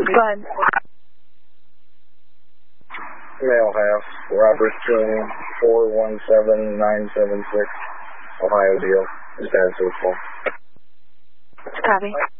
Go ahead. Male half, Robert King, 417976, Ohio deal. His dad's football. Copy.